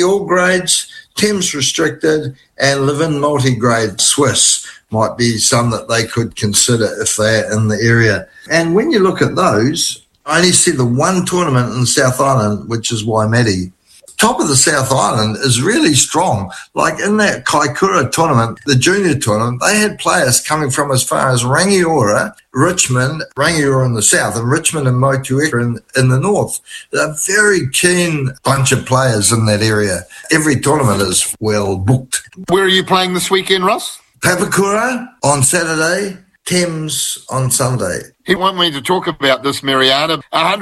Rugby all grades, Thames restricted, and Levin multi-grade Swiss might be some that they could consider if they're in the area. And when you look at those, I only see the one tournament in the South Island, which is Waimate. Top of the South Island is really strong. Like in that Kaikoura tournament, the junior tournament, they had players coming from as far as Rangiora, Richmond, Rangiora in the south, and Richmond and Motueka in the north. They're a very keen bunch of players in that area. Every tournament is well booked. Where are you playing this weekend, Ross? Papakura on Saturday, Thames on Sunday. You want me to talk about this, Mariana?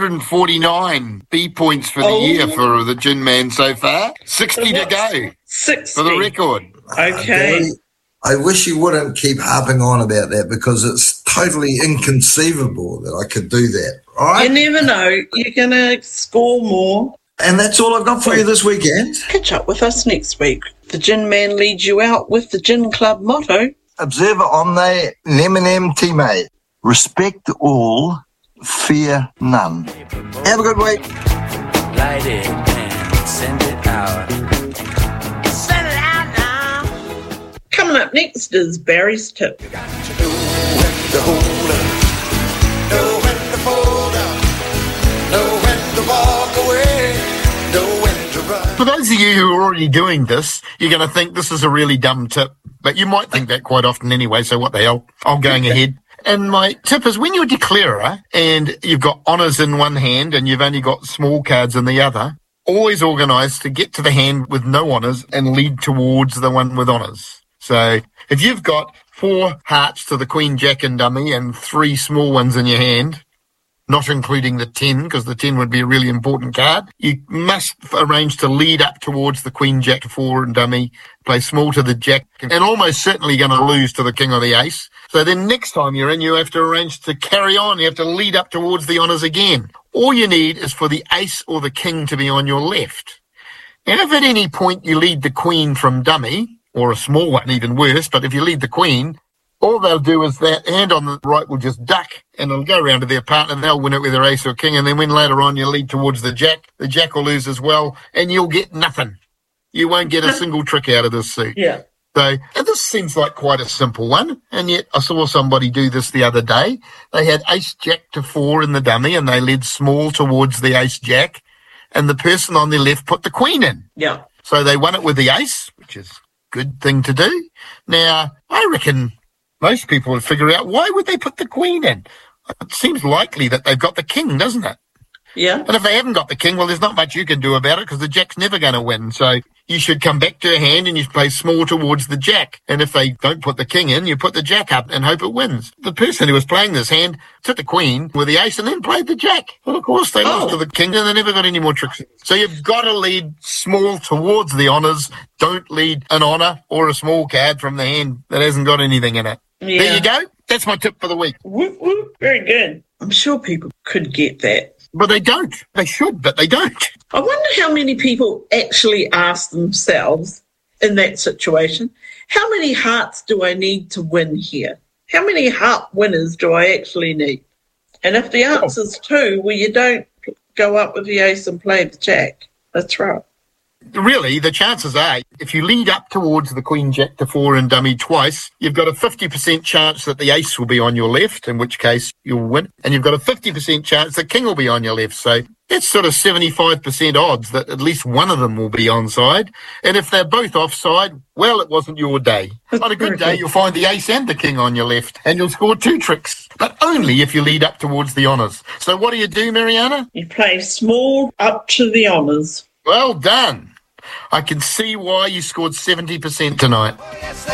149 B points for the year for the Gin Man so far. 60 to go. 60 for the record. Okay. I wish you wouldn't keep harping on about that because it's totally inconceivable that I could do that. All right? You never know. You're going to score more. And that's all I've got for you this weekend. Catch up with us next week. The Gin Man leads you out with the Gin Club motto. Observer omne neminem time. Respect all, fear none. Have a good week. Light it and send it out. Send it out now. Coming up next is Barry's Tip. You got to know when to hold up, know when to fold up, know when to walk away, know when to run. For those of you who are already doing this, you're going to think this is a really dumb tip. But you might think that quite often anyway, so what the hell? I'm going ahead. And my tip is when you're a declarer and you've got honours in one hand and you've only got small cards in the other, always organise to get to the hand with no honours and lead towards the one with honours. So if you've got 4 hearts to the Queen, Jack and Dummy and 3 small ones in your hand, not including the 10, because the 10 would be a really important card, you must arrange to lead up towards the Queen, Jack, 4 and Dummy, play small to the Jack, and almost certainly going to lose to the King or the Ace. So then next time you're in, you have to arrange to carry on. You have to lead up towards the honours again. All you need is for the Ace or the King to be on your left. And if at any point you lead the Queen from Dummy, or a small one, even worse, but if you lead the Queen, all they'll do is that hand on the right will just duck and it'll go around to their partner and they'll win it with their Ace or King. And then when later on you lead towards the Jack will lose as well and you'll get nothing. You won't get a single trick out of this suit. Yeah. So, and this seems like quite a simple one, and yet I saw somebody do this the other day. They had Ace Jack to 4 in the dummy, and they led small towards the Ace Jack, and the person on their left put the Queen in. Yeah. So they won it with the Ace, which is a good thing to do. Now, I reckon most people would figure out why would they put the Queen in. It seems likely that they've got the King, doesn't it? Yeah. And if they haven't got the King, well, there's not much you can do about it because the Jack's never going to win. So you should come back to a hand and you play small towards the Jack. And if they don't put the King in, you put the Jack up and hope it wins. The person who was playing this hand took the Queen with the Ace and then played the Jack. Well, of course, they lost to the King and they never got any more tricks. So you've got to lead small towards the honours. Don't lead an honour or a small card from the hand that hasn't got anything in it. Yeah. There you go. That's my tip for the week. Whoop, whoop. Very good. I'm sure people could get that. But they don't. They should, but they don't. I wonder how many people actually ask themselves in that situation, how many hearts do I need to win here? How many heart winners do I actually need? And if the answer's 2, well, you don't go up with the Ace and play the Jack. That's right. Really, the chances are, if you lead up towards the Queen, Jack to 4 and Dummy twice, you've got a 50% chance that the Ace will be on your left, in which case you'll win. And you've got a 50% chance the King will be on your left. So that's sort of 75% odds that at least one of them will be onside. And if they're both offside, well, it wasn't your day. On a good day, you'll find the Ace and the King on your left, and you'll score 2 tricks, but only if you lead up towards the honours. So what do, Mariana? You play small up to the honours. Well done. I can see why you scored 70% tonight.